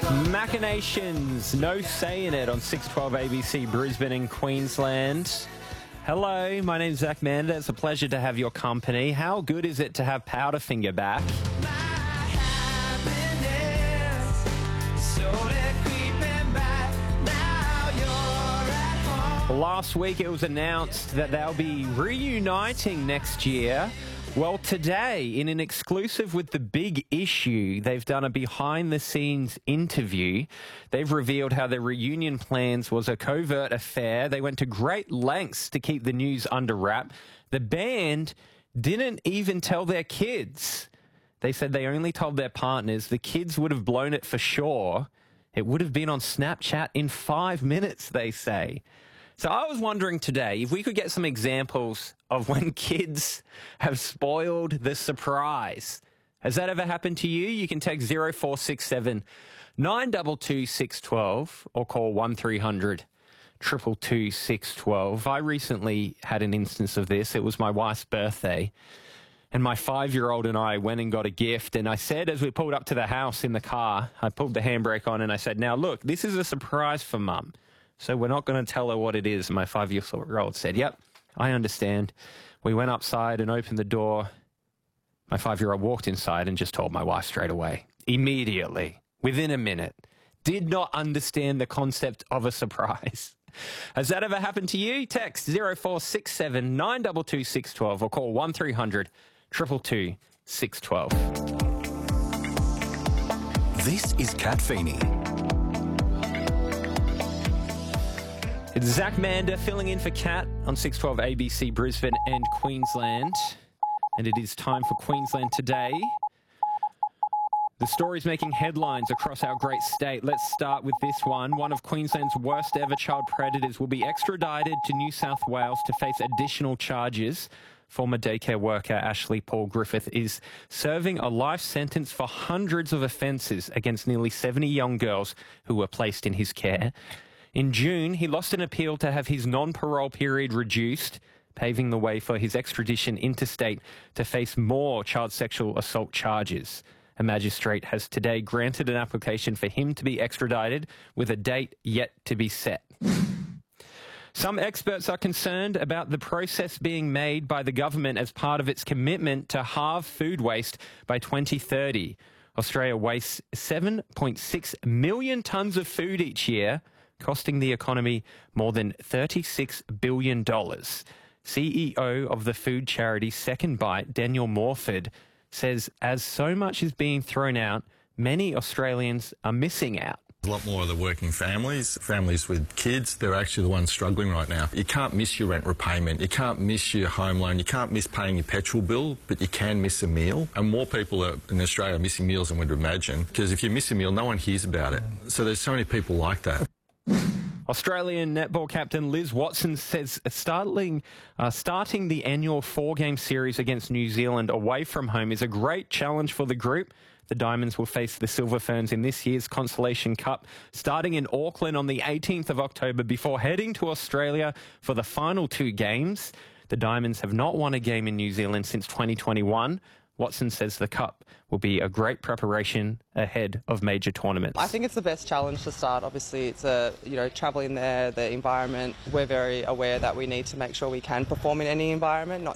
Machinations, no say in it on 612 ABC Brisbane in Queensland. Hello, my name's Zach Mander. It's a pleasure to have your company. How good is it to have Powderfinger back? Last week it was announced that they'll be reuniting next year. Well, today, in an exclusive with The Big Issue, they've done a behind-the-scenes interview. They've revealed how their reunion plans was a covert affair. They went to great lengths to keep the news under wrap. The band didn't even tell their kids. They said they only told their partners. The kids would have blown it for sure. It would have been on Snapchat in 5 minutes, they say. So I was wondering today if we could get some examples of when kids have spoiled the surprise. Has that ever happened to you? You can text 0467 922 612 or call 1300 222 612. I recently had an instance of this. It was my wife's birthday, and my 5-year-old and I went and got a gift. And I said, as we pulled up to the house in the car, I pulled the handbrake on and I said, now look, this is a surprise for Mum. So we're not going to tell her what it is. My 5-year-old said, yep, I understand. We went upside and opened the door. My 5-year-old walked inside and just told my wife straight away, immediately, within a minute. Did not understand the concept of a surprise. Has that ever happened to you? Text 0467 922 612 or call 1300 222 612. This is Kat Feeney. It's Zach Mander filling in for Kat on 612 ABC Brisbane and Queensland. And it is time for Queensland Today. The story's making headlines across our great state. Let's start with this one. One of Queensland's worst ever child predators will be extradited to New South Wales to face additional charges. Former daycare worker Ashley Paul Griffith is serving a life sentence for hundreds of offences against nearly 70 young girls who were placed in his care. In June, he lost an appeal to have his non-parole period reduced, paving the way for his extradition interstate to face more child sexual assault charges. A magistrate has today granted an application for him to be extradited with a date yet to be set. Some experts are concerned about the process being made by the government as part of its commitment to halve food waste by 2030. Australia wastes 7.6 million tonnes of food each year, costing the economy more than $36 billion. CEO of the food charity Second Bite, Daniel Morford, says as so much is being thrown out, many Australians are missing out. A lot more of the working families with kids, they're actually the ones struggling right now. You can't miss your rent repayment, you can't miss your home loan, you can't miss paying your petrol bill, but you can miss a meal. And more people in Australia are missing meals than we'd imagine, because if you miss a meal, no one hears about it. So there's so many people like that. Australian netball captain Liz Watson says starting the annual 4-game series against New Zealand away from home is a great challenge for the group. The Diamonds will face the Silver Ferns in this year's Consolation Cup, starting in Auckland on the 18th of October before heading to Australia for the final 2 games. The Diamonds have not won a game in New Zealand since 2021. Watson says the Cup will be a great preparation ahead of major tournaments. I think it's the best challenge to start. Obviously, it's travelling there, the environment. We're very aware that we need to make sure we can perform in any environment,